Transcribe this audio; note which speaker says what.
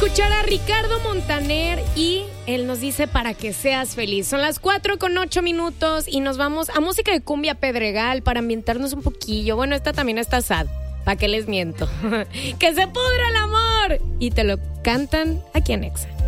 Speaker 1: escuchar a Ricardo Montaner y él nos dice para que seas feliz. Son las 4:08 y nos vamos a música de cumbia pedregal para ambientarnos un poquillo. Bueno, esta también está sad, ¿para qué les miento? ¡Que se pudra el amor! Y te lo cantan aquí en Exa.